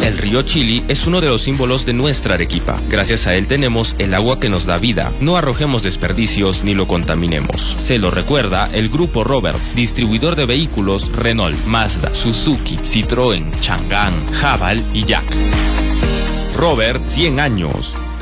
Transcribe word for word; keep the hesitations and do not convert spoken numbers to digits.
El río Chili es uno de los símbolos de nuestra Arequipa. Gracias a él tenemos el agua que nos da vida. No arrojemos desperdicios ni lo contaminemos. Se lo recuerda el Grupo Roberts, distribuidor de vehículos Renault, Mazda, Suzuki, Citroën, Chang'an, Haval y Jack. Robert, cien años.